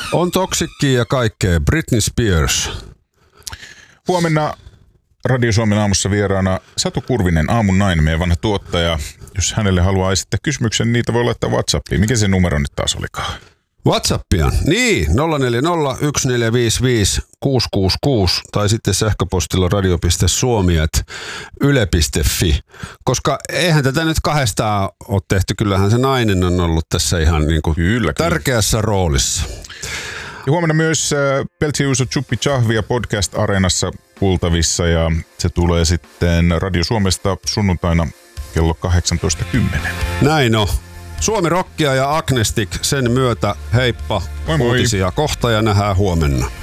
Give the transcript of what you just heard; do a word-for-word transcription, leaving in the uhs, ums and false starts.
On toksikkia ja kaikkea. Britney Spears. Huomenna Radio Suomen aamussa vieraana Satu Kurvinen, aamun nainen, meidän vanha tuottaja. Jos hänelle haluaa esittää kysymyksen, niitä voi laittaa WhatsAppiin. Mikä se numero nyt taas olikaan? WhatsAppia. Niin, nolla neljä nolla yksi neljä viisi viisi kuusi kuusi kuusi tai sitten sähköpostilla radio piste suomi ät yle piste fi. Koska eihän tätä nyt kahdestaan ole tehty. Kyllähän se nainen on ollut tässä ihan niin kuin kyllä, tärkeässä kyllä. roolissa. Ja huomenna myös Peltsiuso Chuppi Chahvia podcast-areenassa kuultavissa ja se tulee sitten Radio Suomesta sunnuntaina kello kahdeksantoista kymmenen. Näin on. Suomi Rockia ja Agnestic sen myötä. Heippa. Moi moi. Uutisia kohta ja nähdään huomenna.